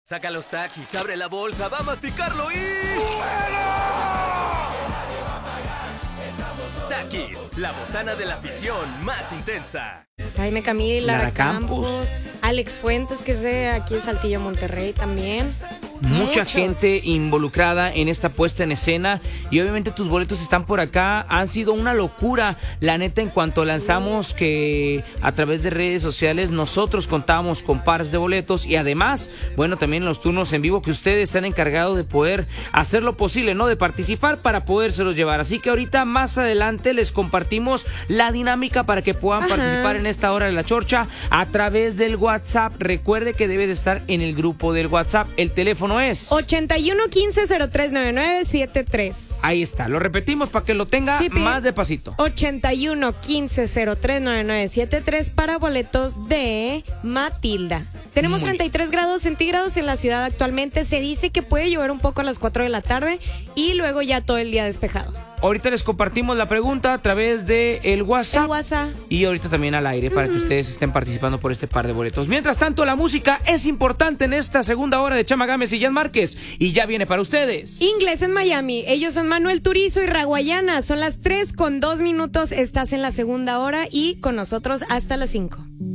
Saca los taquis, abre la bolsa, va a masticarlo y... Taquis, la botana de la afición más intensa. Jaime Camil, Lara Campos, Alex Fuentes, que es de aquí de Saltillo, Monterrey también. Mucha Muchos. gente involucrada en esta puesta en escena y obviamente tus boletos están por acá. Han sido una locura, la neta, en cuanto lanzamos que a través de redes sociales nosotros contábamos con pares de boletos y además, bueno, también los turnos en vivo que ustedes se han encargado de poder hacer lo posible, ¿no? De participar para podérselos llevar. Así que ahorita más adelante les compartimos la dinámica para que puedan participar en esta hora de la chorcha a través del WhatsApp. Recuerde que debe de estar en el grupo del WhatsApp. El teléfono es 81 15 03 99 73. ahí está, lo repetimos para que lo tenga más despacito. 81 15 03 99 73 para boletos de Matilda. Tenemos 33 grados centígrados en la ciudad actualmente. Se dice que puede llover un poco a las 4 de la tarde y luego ya todo el día despejado. Ahorita les compartimos la pregunta a través de el WhatsApp. Y ahorita también al aire para que ustedes estén participando por este par de boletos. Mientras tanto, la música es importante en esta segunda hora de Chama Gámez y Jan Márquez. Y ya viene para ustedes. Inglés en Miami. Ellos son Manuel Turizo y Raguayana. Son las 3:02. Estás en la segunda hora y con nosotros hasta las 5.